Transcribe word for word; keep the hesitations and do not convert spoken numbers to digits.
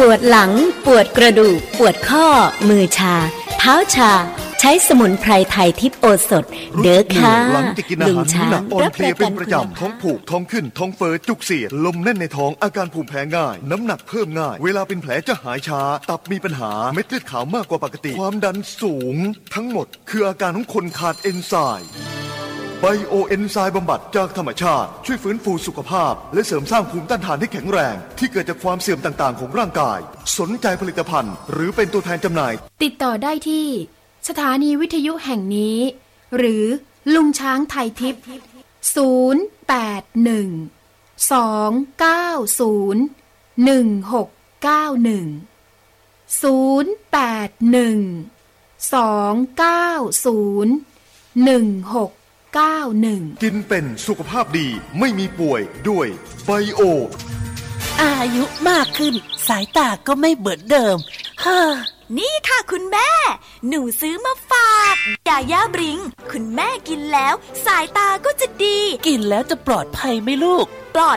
วดหลังปวดกระดูกปวดข้อมือชาเท้าชาใช้สมุนไพรไทยทิพย์โอสถเด้อค่ะหลังจากกินอาหารหนักอ่อนเพลียเป็นประจำท้องผูกท้องขึ้นท้องเฟ้อจุกเสียดลมแน่นในท้องอาการภูมิแพ้ง่ายน้ำหนักเพิ่มง่ายเวลาเป็นแผลจะหายช้าตับมีปัญหาเม็ดเลือดขาวมากกว่าปกติความดันสูงทั้งหมดคืออาการของคนขาดเอนไซม์ไบโอเอนไซม์บำบัดจากธรรมชาติช่วยฟื้นฟูสุขภาพและเสริมสร้างภูมิต้านทานให้แข็งแรงที่เกิดจากความเสื่อมต่างๆของร่างกายสนใจผลิตภัณฑ์หรือเป็นตัวแทนจำหน่ายติดต่อได้ที่สถานีวิทยุแห่งนี้หรือลุงช้างไทยทิพย์ศูนย์ แปด หนึ่ง สอง เก้า ศูนย์ หนึ่ง หก เก้า หนึ่ง ศูนย์ แปด หนึ่ง สอง เก้า ศูนย์ หนึ่ง หก เก้า หนึ่งกินเป็นสุขภาพดีไม่มีป่วยด้วยไบโออายุมากขึ้นสายตาก็ไม่เหมือนเดิมฮ่านี่ค่ะคุณแม่หนูซื้อมาฝากยาย่าบริงคุณแม่กินแล้วสายตาก็จะดีกินแล้วจะปลอดภัยไหมลูกปลอด